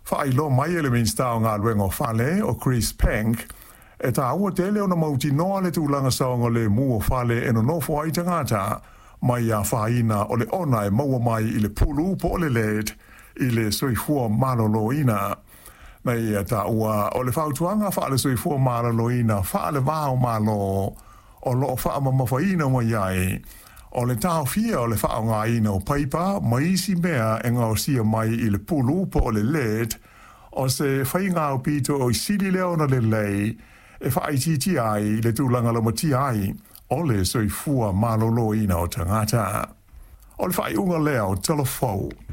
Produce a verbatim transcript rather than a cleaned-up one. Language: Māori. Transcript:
Whai lo mai elements tau ngā luengo whale o Chris Pank, e tā ua te leo na mauti noa le tūlanga saonga le mua whale e no nofo ai tangata, mai a whaina o le ona e maua mai i le pulu po o le led, i le soifua maloloina. Nei e tā ua o le whautuanga wha le soifua maloloina, wha le vāo malo, o lo wha mamawhaina mai ai, o le tau fia o le wha ngā ina o paipa, mai isi mea e ngā sia mai i le pulu po o le led, o se whai ngā o pito o i sili leo na le lei, e wha ai titi ai le tūlanga lo mati ai, o le soifua maloloina o tangata. O le whai unga leo telefou.